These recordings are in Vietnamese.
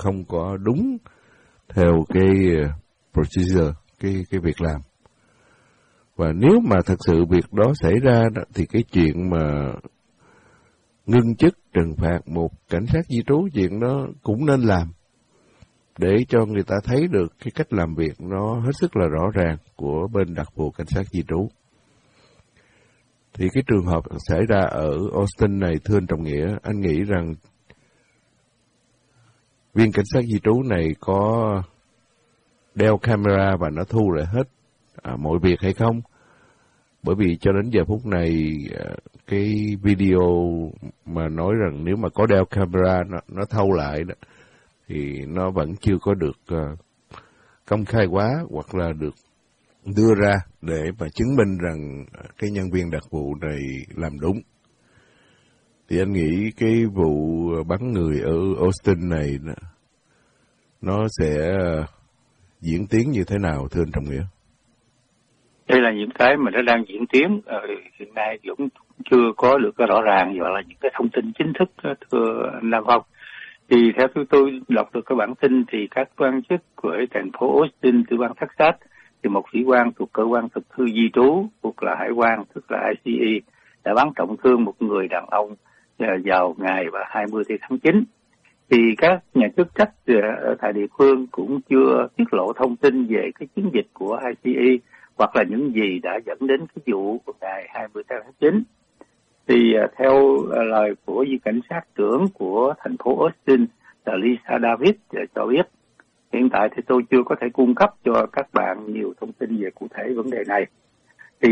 không có đúng theo cái procedure, cái việc làm. Và nếu mà thật sự việc đó xảy ra thì cái chuyện mà ngưng chức trừng phạt một cảnh sát di trú, chuyện đó cũng nên làm để cho người ta thấy được cái cách làm việc nó hết sức là rõ ràng của bên đặc vụ cảnh sát di trú. Thì cái trường hợp xảy ra ở Austin này, thưa anh Trọng Nghĩa, anh nghĩ rằng viên cảnh sát di trú này có đeo camera và nó thu lại hết mọi việc hay không? Bởi vì cho đến giờ phút này cái video mà nói rằng nếu mà có đeo camera nó thâu lại đó, thì nó vẫn chưa có được công khai hóa hoặc là được đưa ra để mà chứng minh rằng cái nhân viên đặc vụ này làm đúng. Thì anh nghĩ cái vụ bắn người ở Austin này nó sẽ diễn tiến như thế nào, thưa anh Trọng Nghĩa? Đây là những cái mà nó đang diễn tiến, hiện nay cũng chưa có được cái rõ ràng, hoặc là những cái thông tin chính thức, thưa anh Nam Phong. Thì theo tôi đọc được cái bản tin thì các quan chức của thành phố Austin, tiểu bang Texas, thì một sĩ quan thuộc cơ quan thực thư di trú hoặc là hải quan, tức là ICE, đã bắn trọng thương một người đàn ông vào ngày 20 tháng 9. Thì các nhà chức trách ở tại địa phương cũng chưa tiết lộ thông tin về cái chiến dịch của ICE hoặc là những gì đã dẫn đến cái vụ của ngày 20 tháng 9. Thì theo lời của viên cảnh sát trưởng của thành phố Austin là Lisa Davis cho biết, hiện tại thì tôi chưa có thể cung cấp cho các bạn nhiều thông tin về cụ thể vấn đề này. Thì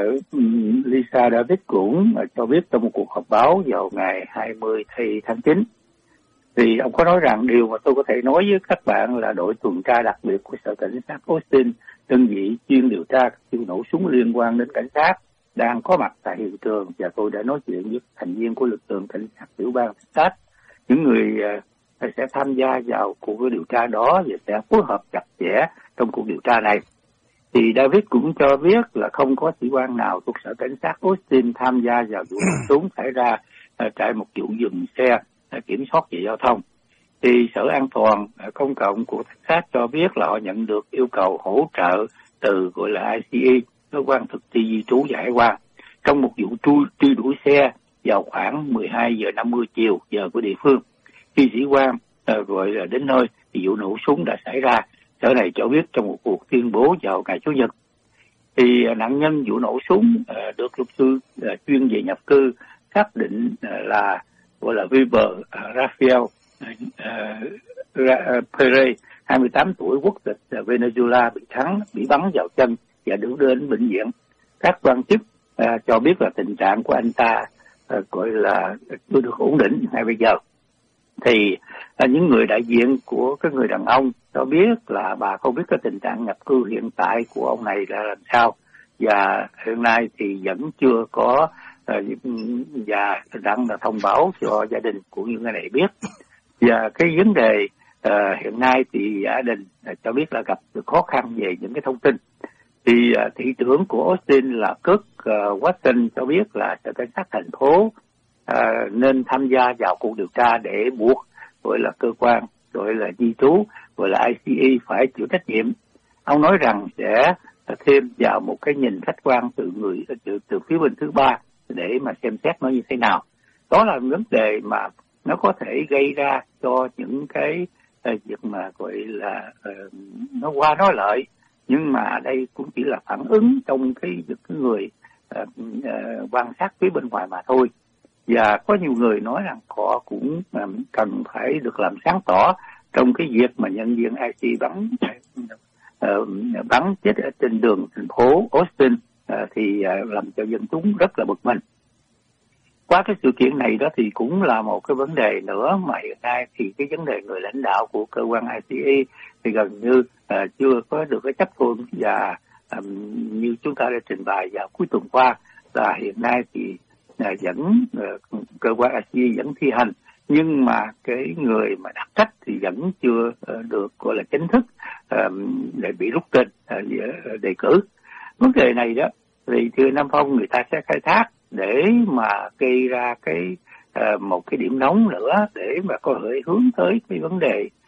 Lisa Davis cũng cho biết trong một cuộc họp báo vào ngày 20 tháng 9, thì ông có nói rằng điều mà tôi có thể nói với các bạn là đội tuần tra đặc biệt của sở cảnh sát Austin, đơn vị chuyên điều tra các vụ nổ súng liên quan đến cảnh sát, đang có mặt tại hiện trường, và tôi đã nói chuyện với thành viên của lực lượng cảnh sát tiểu bang Texas, những người sẽ tham gia vào cuộc điều tra đó và sẽ phối hợp chặt chẽ trong cuộc điều tra này. Thì David cũng cho biết là không có sĩ quan nào thuộc sở cảnh sát Austin tham gia vào vụ nổ súng xảy ra tại một vụ dừng xe kiểm soát về giao thông. Thì Sở An toàn Công cộng của Texas cho biết là họ nhận được yêu cầu hỗ trợ từ gọi là ICE, cơ quan thực thi di trú và hải quan, trong một vụ truy đuổi xe vào khoảng 12 giờ 50 chiều giờ của địa phương. Khi sĩ quan gọi là đến nơi thì vụ nổ súng đã xảy ra, sở này cho biết trong một cuộc tuyên bố vào ngày Chủ nhật. Thì nạn nhân vụ nổ súng được luật sư chuyên về nhập cư xác định là gọi là Weber Rafael Perez, 28 tuổi, quốc tịch Venezuela, bị bắn vào chân và được đưa đến bệnh viện. Các quan chức cho biết là tình trạng của anh ta gọi là chưa được ổn định ngay bây giờ. Thì những người đại diện của cái người đàn ông cho biết là bà không biết cái tình trạng nhập cư hiện tại của ông này là làm sao, và hiện nay thì vẫn chưa có và đang là thông báo cho gia đình của những người này biết. Và cái vấn đề hiện nay thì gia đình cho biết là gặp được khó khăn về những cái thông tin. Thì thị trưởng của Austin là Kirk Watson cho biết là sở cảnh sát thành phố nên tham gia vào cuộc điều tra để buộc gọi là cơ quan gọi là di trú gọi là ICE phải chịu trách nhiệm. Ông nói rằng sẽ thêm vào một cái nhìn khách quan từ phía bên thứ ba để mà xem xét nó như thế nào. Đó là vấn đề mà nó có thể gây ra cho những cái việc mà gọi là nó qua nói lợi, nhưng mà đây cũng chỉ là phản ứng trong cái người quan sát phía bên ngoài mà thôi. Và có nhiều người nói rằng họ cũng cần phải được làm sáng tỏ trong cái việc mà nhân viên IC bắn chết ở trên đường thành phố Austin, thì làm cho dân chúng rất là bực mình. Qua cái sự kiện này đó thì cũng là một cái vấn đề nữa mà hiện nay thì cái vấn đề người lãnh đạo của cơ quan ICE thì gần như chưa có được cái chấp thuận, và như chúng ta đã trình bày vào cuối tuần qua là hiện nay thì vẫn cơ quan ICE vẫn thi hành, nhưng mà cái người mà đặc trách thì vẫn chưa được gọi là chính thức để bị rút tên đề cử. Vấn đề này đó thì thưa Nam Phong, người ta sẽ khai thác để mà gây ra cái một cái điểm nóng nữa để mà có thể hướng tới cái vấn đề